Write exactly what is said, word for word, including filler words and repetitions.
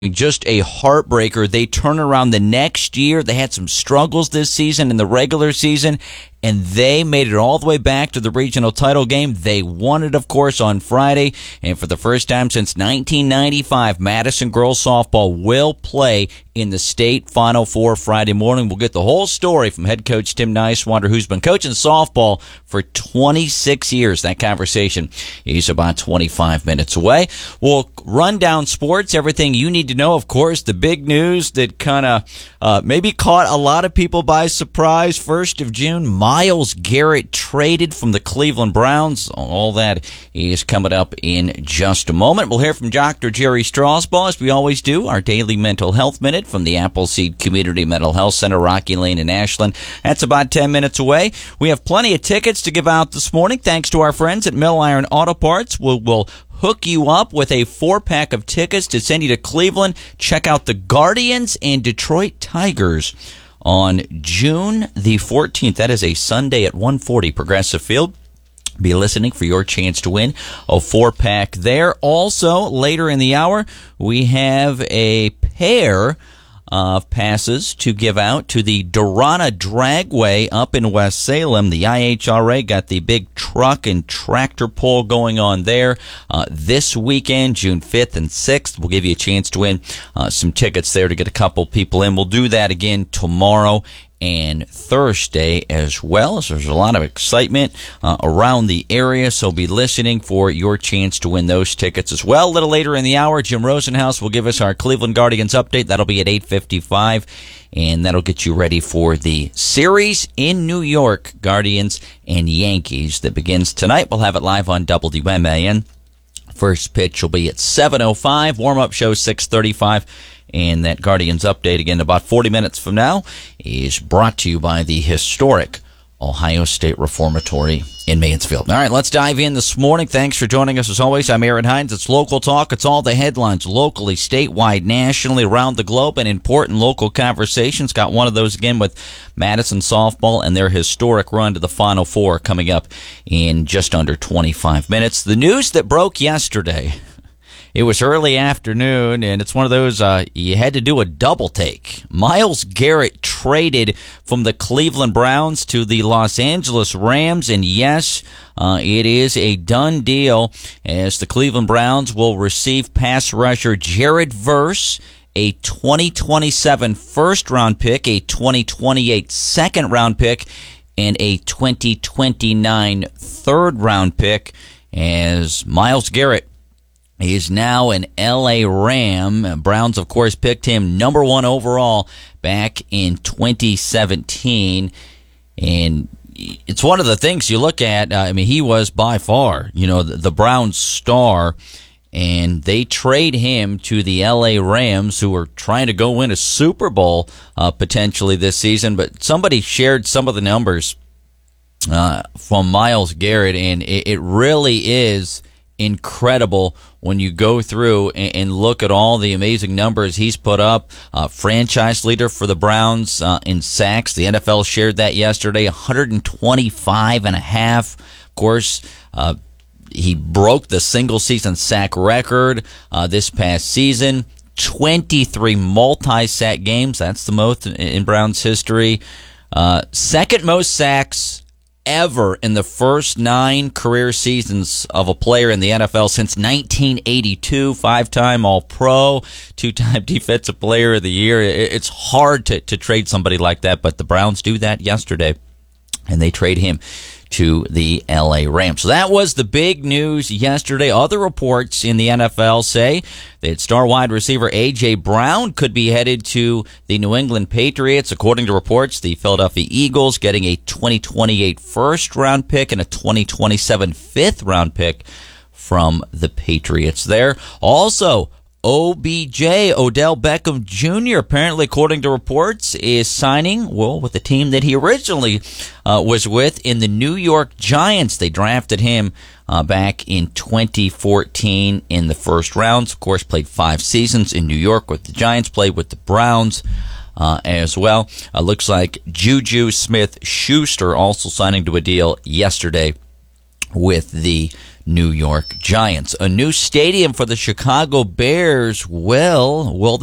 Just a heartbreaker. They turn around the next year. They had some struggles this season in the regular season, and they made it all the way back to the regional title game. They won it, of course, on Friday, and for the first time since nineteen ninety-five, Madison girls softball will play in the state Final Four Friday morning. We'll get the whole story from head coach Tim Nicewander, who's been coaching softball for twenty-six years. That conversation is about twenty-five minutes away. We'll run down sports, everything you need to know. Of course, the big news that kind of uh, maybe caught a lot of people by surprise. First of June, Myles Garrett traded from the Cleveland Browns. All that is coming up in just a moment. We'll hear from Doctor Jerry Strasbaugh, as we always do, our daily mental health minute from the Appleseed Community Mental Health Center, Rocky Lane in Ashland. That's about ten minutes away. We have plenty of tickets to give out this morning, thanks to our friends at Mill Iron Auto Parts. We'll, we'll hook you up with a four-pack of tickets to send you to Cleveland. Check out the Guardians and Detroit Tigers on June the fourteenth. That is a Sunday at one forty Progressive Field. Be listening for your chance to win a four-pack there. Also, later in the hour, we have a pair of passes to give out to the Dorana Dragway up in West Salem. The I H R A got the big truck and tractor pull going on there uh, this weekend, June fifth and sixth. We'll give you a chance to win uh, some tickets there to get a couple people in. We'll do that again tomorrow and Thursday as well. So there's a lot of excitement uh, around the area, so be listening for your chance to win those tickets as well. A little later in the hour, Jim Rosenhaus will give us our Cleveland Guardians update. That'll be at eight fifty-five, and that'll get you ready for the series in New York, Guardians and Yankees, that begins tonight. We'll have it live on W M A N. First pitch will be at seven oh five, warm-up show six thirty-five. And that Guardians update, again, about forty minutes from now, is brought to you by the historic Ohio State Reformatory in Mansfield. All right, let's dive in this morning. Thanks for joining us as always. I'm Aaron Hines. It's Local Talk. It's all the headlines locally, statewide, nationally, around the globe, and important local conversations. Got one of those again with Madison softball and their historic run to the Final Four coming up in just under twenty-five minutes. The news that broke yesterday. It was early afternoon, and it's one of those, uh, you had to do a double take. Myles Garrett traded from the Cleveland Browns to the Los Angeles Rams, and yes, uh, it is a done deal, as the Cleveland Browns will receive pass rusher Jared Verse, a twenty twenty-seven first-round pick, a twenty twenty-eight second-round pick, and a twenty twenty-nine third-round pick, as Myles Garrett he is now an L A Ram. Browns, of course, picked him number one overall back in twenty seventeen. And it's one of the things you look at. Uh, I mean, he was by far, you know, the, the Browns' star. And they trade him to the L A Rams, who are trying to go win a Super Bowl uh, potentially this season. But somebody shared some of the numbers uh, from Myles Garrett, and it, it really is incredible when you go through and, and look at all the amazing numbers he's put up. Uh, franchise leader for the Browns uh, in sacks. The N F L shared that yesterday, one hundred twenty-five and a half. Of course, uh, he broke the single-season sack record uh, this past season. twenty-three multi-sack games. That's the most in, in Browns history. Uh, second most sacks ever in the first nine career seasons of a player in the N F L since nineteen eighty-two. Five-time All-Pro, two-time Defensive Player of the Year. It's hard to, to trade somebody like that, but the Browns do that yesterday, and they trade him to the L A Rams. So that was the big news yesterday. Other reports in the N F L say that star wide receiver A J. Brown could be headed to the New England Patriots. According to reports, the Philadelphia Eagles getting a twenty twenty-eight first-round pick and a twenty twenty-seven fifth-round pick from the Patriots there. Also, O B J, Odell Beckham Junior, apparently, according to reports, is signing, well, with the team that he originally uh, was with in the New York Giants. They drafted him uh, back in twenty fourteen in the first rounds. Of course, played five seasons in New York with the Giants, played with the Browns uh, as well. Uh, looks like Juju Smith-Schuster also signing to a deal yesterday with the New York Giants. A new stadium for the Chicago Bears. Well, will